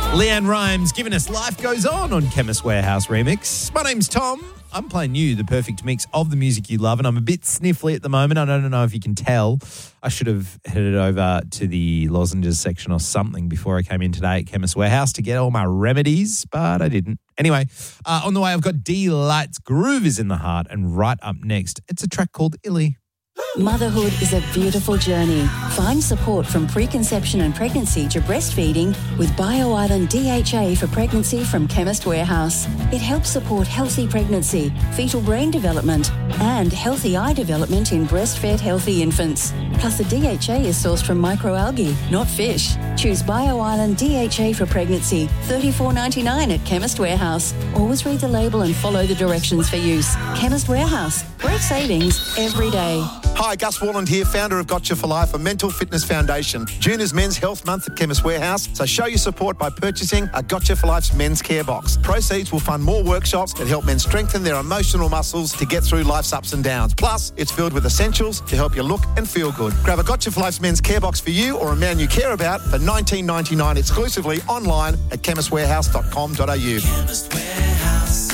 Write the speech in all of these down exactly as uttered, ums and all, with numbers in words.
Leanne Rimes giving us Life Goes On on Chemist Warehouse Remix. My name's Tom. I'm playing you the perfect mix of the music you love, and I'm a bit sniffly at the moment. I don't know if you can tell. I should have headed over to the lozenges section or something before I came in today at Chemist Warehouse to get all my remedies, but I didn't. Anyway, uh, on the way, I've got D-Light's Groove is in the Heart, and right up next, it's a track called Illy. Motherhood is a beautiful journey. Find support from preconception and pregnancy to breastfeeding with BioIsland D H A for pregnancy from Chemist Warehouse. It helps support healthy pregnancy, fetal brain development, and healthy eye development in breastfed healthy infants. Plus, the D H A is sourced from microalgae, not fish. Choose BioIsland D H A for pregnancy, thirty-four ninety-nine at Chemist Warehouse. Always read the label and follow the directions for use. Chemist Warehouse. Great savings every day. Hi, Gus Walland here, founder of Gotcha for Life, a mental fitness foundation. June is Men's Health Month at Chemist Warehouse, so show your support by purchasing a Gotcha for Life's men's care box. Proceeds will fund more workshops that help men strengthen their emotional muscles to get through life's ups and downs. Plus, it's filled with essentials to help you look and feel good. Grab a Gotcha for Life's men's care box for you or a man you care about for nineteen ninety-nine exclusively online at chemist warehouse dot com dot a u. Chemist Warehouse,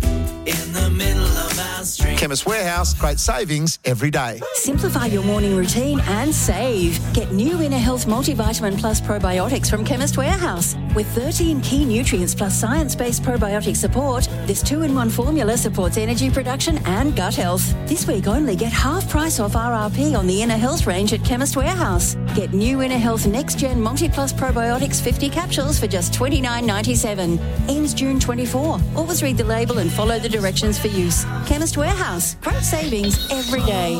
in the middle of our street. Chemist Warehouse, great savings every day. Simplify your morning routine and save. Get new Inner Health Multivitamin Plus probiotics from Chemist Warehouse. With thirteen key nutrients plus science-based probiotic support, this two-in-one formula supports energy production and gut health. This week only, get half price off R R P on the Inner Health range at Chemist Warehouse. Get new Inner Health Next Gen Multi Plus Probiotics fifty capsules for just twenty-nine ninety-seven. Ends June twenty-fourth. Always read the label and follow the directions for use. Chemist Warehouse. Great savings every day.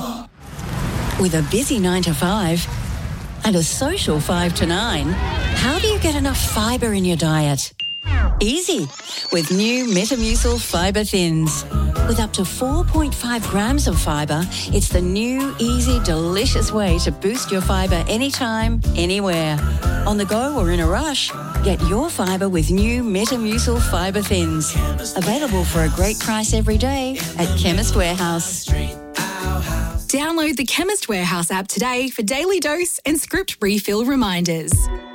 With a busy nine to five and a social five to nine, how do you get enough fibre in your diet? Easy. With new Metamucil Fibre Thins. With up to four point five grams of fibre, it's the new, easy, delicious way to boost your fibre anytime, anywhere. On the go or in a rush, get your fibre with new Metamucil Fibre Thins. Available for a great price every day at Chemist Warehouse. Download the Chemist Warehouse app today for daily dose and script refill reminders.